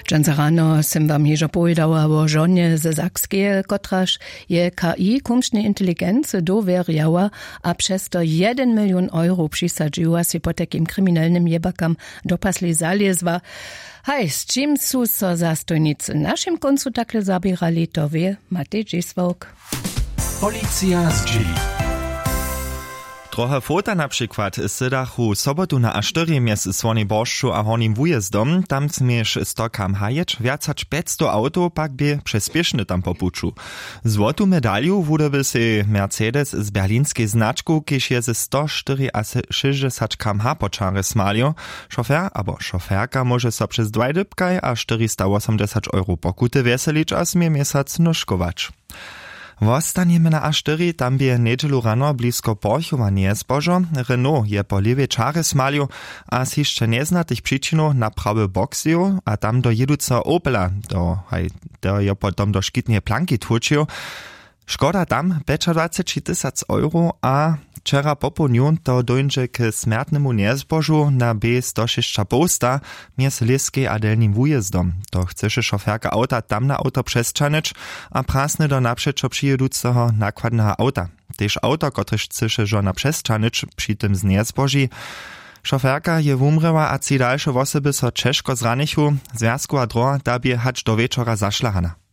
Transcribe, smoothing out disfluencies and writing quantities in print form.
Dżęca rano sem wam jeżo powiedała o żonie ze Sakskie, kotraż je KI kumsznej inteligency dowierjała, a przez to 1 milion euro przysadziła si po takim kryminalnym jebakam dopasli zaliezwa. Hej, z czym są so zastojnicy naszym końcu takle zabierali, to wie Matej Dziswałk. Policja z G. Trochę fota na przykład sydachu sobotu na A4 między Słoneboszczu a Hornim Wujezdom, tam smiesz stokam hajeć, więcać 500 auto, pak by przespieszny tam popuczu. Złotą medaliu wudoby się Mercedes z berlińskiej znaczku, kiež je ze 164 km/h poczary smalio. Szofer albo szoferka może so przez 2 dybkaj a 480 euro pokuty weselić, a smie miesiąc noszkować. Wostaniemy na A4, tam by niedzielu rano blisko Porchova nie zbożo. Renault je po lewej czary smaliu, a z jeszcze nieznatych przyczynów na prawy boksju, a tam dojeduca Opela, do je potom do szkitnie planki tłuczył. Szkoda tam 25 000 euro, a wczera po południu to dojdzie k smärtnemu niezbożu na B106 posta między Liskiej a Delnim Wujezdom. To chce szoferka auta tam na auto przestrzanić, a prasny do naprzeczo przyjeducego nakładnego auta. Tež auto, kotrež chce żona przestrzanić przy tym z niezboży. Szoferka je wumrela, a ci dalsze osoby so ciężko zranichu, związku a droga, da by hać do wieczora zaszlahana.